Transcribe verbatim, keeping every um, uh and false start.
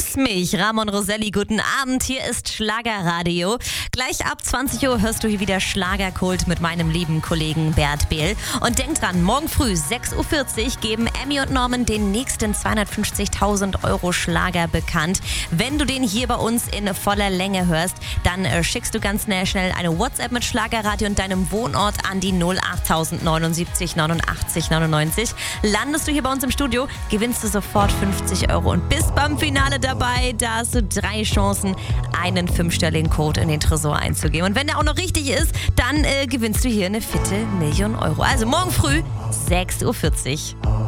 Küss mich. Ramon Roselli, guten Abend. Hier ist Schlagerradio. Gleich ab zwanzig Uhr hörst du hier wieder Schlagerkult mit meinem lieben Kollegen Bert Behl. Und denk dran, morgen früh sechs Uhr vierzig geben Emmy und Norman den nächsten zweihundertfünfzigtausend Euro Schlager bekannt. Wenn du den hier bei uns in voller Länge hörst, dann äh, schickst du ganz schnell, schnell eine WhatsApp mit Schlagerradio und deinem Wohnort an die null acht neunundsiebzig neunundachtzig neunundneunzig. Landest du hier bei uns im Studio, gewinnst du sofort fünfzig Euro und bist beim Finale dabei. Da hast du drei Chancen, einen fünfstelligen Code in den Tresor einzugeben. Und wenn der auch noch richtig ist, dann äh, gewinnst du hier eine Viertelmillion Euro. Also morgen früh sechs Uhr vierzig.